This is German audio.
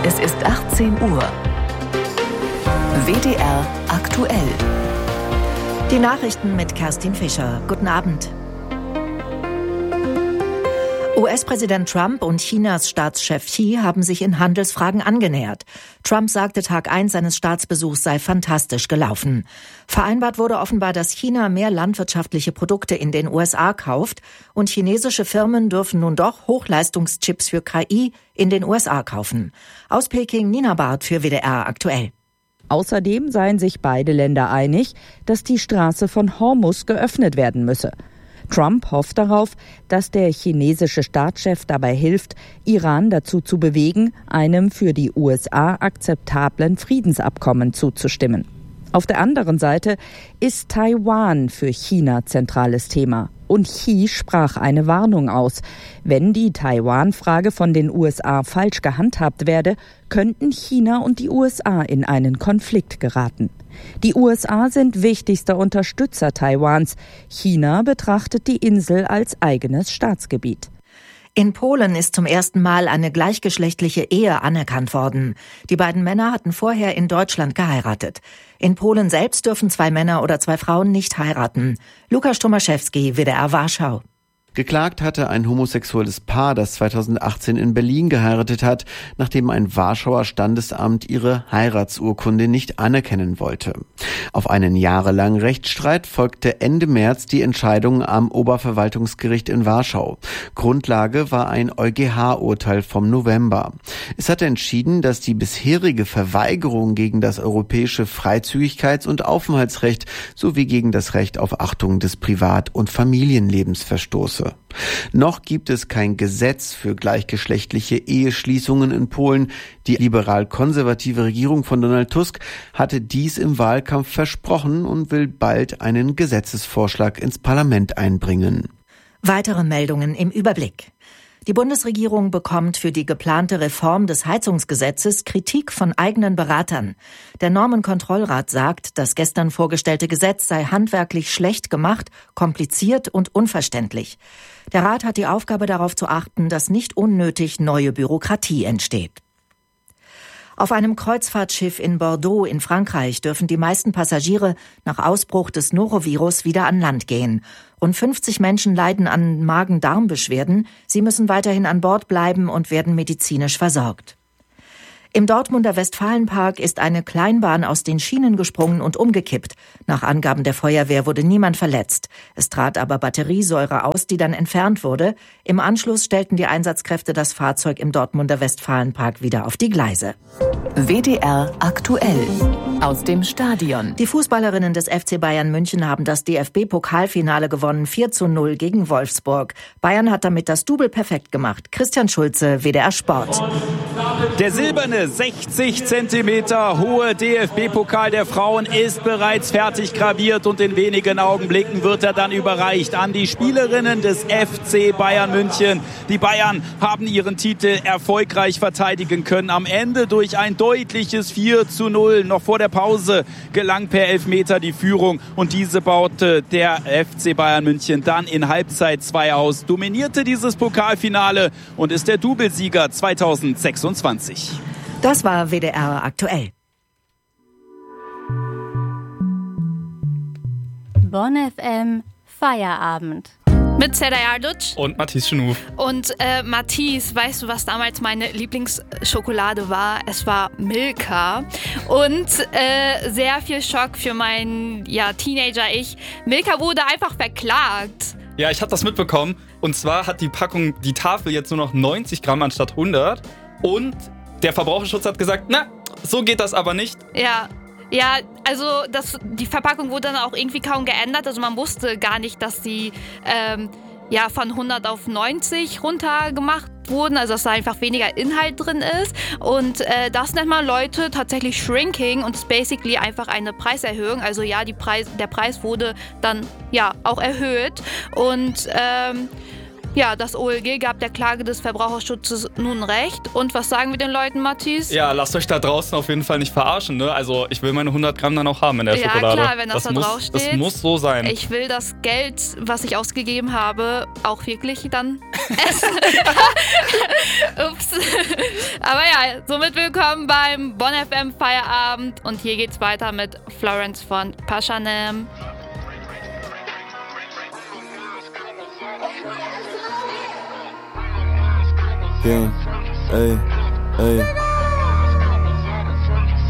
Es ist 18 Uhr. WDR aktuell. Die Nachrichten mit Kerstin Fischer. Guten Abend. US-Präsident Trump und Chinas Staatschef Xi haben sich in Handelsfragen angenähert. Trump sagte, Tag 1 seines Staatsbesuchs sei fantastisch gelaufen. Vereinbart wurde offenbar, dass China mehr landwirtschaftliche Produkte in den USA kauft und chinesische Firmen dürfen nun doch Hochleistungschips für KI in den USA kaufen. Aus Peking Nina Barth für WDR aktuell. Außerdem seien sich beide Länder einig, dass die Straße von Hormuz geöffnet werden müsse. Trump hofft darauf, dass der chinesische Staatschef dabei hilft, Iran dazu zu bewegen, einem für die USA akzeptablen Friedensabkommen zuzustimmen. Auf der anderen Seite ist Taiwan für China zentrales Thema. Und Xi sprach eine Warnung aus. Wenn die Taiwan-Frage von den USA falsch gehandhabt werde, könnten China und die USA in einen Konflikt geraten. Die USA sind wichtigster Unterstützer Taiwans. China betrachtet die Insel als eigenes Staatsgebiet. In Polen ist zum ersten Mal eine gleichgeschlechtliche Ehe anerkannt worden. Die beiden Männer hatten vorher in Deutschland geheiratet. In Polen selbst dürfen 2 Männer oder 2 Frauen nicht heiraten. Lukasz Tomaszewski, WDR Warschau. Geklagt hatte ein homosexuelles Paar, das 2018 in Berlin geheiratet hat, nachdem ein Warschauer Standesamt ihre Heiratsurkunde nicht anerkennen wollte. Auf einen jahrelangen Rechtsstreit folgte Ende März die Entscheidung am Oberverwaltungsgericht in Warschau. Grundlage war ein EuGH-Urteil vom November. Es hatte entschieden, dass die bisherige Verweigerung gegen das europäische Freizügigkeits- und Aufenthaltsrecht sowie gegen das Recht auf Achtung des Privat- und Familienlebens verstoße. Noch gibt es kein Gesetz für gleichgeschlechtliche Eheschließungen in Polen. Die liberal-konservative Regierung von Donald Tusk hatte dies im Wahlkampf versprochen und will bald einen Gesetzesvorschlag ins Parlament einbringen. Weitere Meldungen im Überblick. Die Bundesregierung bekommt für die geplante Reform des Heizungsgesetzes Kritik von eigenen Beratern. Der Normenkontrollrat sagt, das gestern vorgestellte Gesetz sei handwerklich schlecht gemacht, kompliziert und unverständlich. Der Rat hat die Aufgabe, darauf zu achten, dass nicht unnötig neue Bürokratie entsteht. Auf einem Kreuzfahrtschiff in Bordeaux in Frankreich dürfen die meisten Passagiere nach Ausbruch des Norovirus wieder an Land gehen. Rund 50 Menschen leiden an Magen-Darm-Beschwerden. Sie müssen weiterhin an Bord bleiben und werden medizinisch versorgt. Im Dortmunder Westfalenpark ist eine Kleinbahn aus den Schienen gesprungen und umgekippt. Nach Angaben der Feuerwehr wurde niemand verletzt. Es trat aber Batteriesäure aus, die dann entfernt wurde. Im Anschluss stellten die Einsatzkräfte das Fahrzeug im Dortmunder Westfalenpark wieder auf die Gleise. WDR aktuell. Aus dem Stadion. Die Fußballerinnen des FC Bayern München haben das DFB-Pokalfinale gewonnen, 4:0 gegen Wolfsburg. Bayern hat damit das Double perfekt gemacht. Christian Schulze, WDR Sport. Der silberne 60 Zentimeter hohe DFB-Pokal der Frauen ist bereits fertig graviert und in wenigen Augenblicken wird er dann überreicht an die Spielerinnen des FC Bayern München. Die Bayern haben ihren Titel erfolgreich verteidigen können. Am Ende durch ein deutliches 4:0. Noch vor der Pause gelang per Elfmeter die Führung und diese baute der FC Bayern München dann in Halbzeit 2 aus, dominierte dieses Pokalfinale und ist der Doublesieger 2026. Das war WDR aktuell. Bonn FM Feierabend. Mit Seda Yarduc und Matthias Schenouf. Und Matthias, weißt du, was damals meine Lieblingsschokolade war? Es war Milka. Und sehr viel Schock für meinen Teenager-Ich. Milka wurde einfach verklagt. Ja, ich habe das mitbekommen. Und zwar hat die Tafel jetzt nur noch 90 Gramm anstatt 100. Und der Verbraucherschutz hat gesagt, na, so geht das aber nicht. Ja, also die Verpackung wurde dann auch irgendwie kaum geändert. Also man wusste gar nicht, dass die von 100 auf 90 runter gemacht wurden. Also dass da einfach weniger Inhalt drin ist. Und das nennt man Leute tatsächlich Shrinking und ist basically einfach eine Preiserhöhung. Also ja, der Preis wurde dann auch erhöht. Und das OLG gab der Klage des Verbraucherschutzes nun recht. Und was sagen wir den Leuten, Matthias? Ja, lasst euch da draußen auf jeden Fall nicht verarschen, ne? Also ich will meine 100 Gramm dann auch haben in der Schokolade. Ja klar, wenn das da draufsteht. Das muss so sein. Ich will das Geld, was ich ausgegeben habe, auch wirklich dann essen. Ups. Aber ja, somit willkommen beim Bonn FM Feierabend und hier geht's weiter mit Florence von Pashanem. Yeah, ey, ey.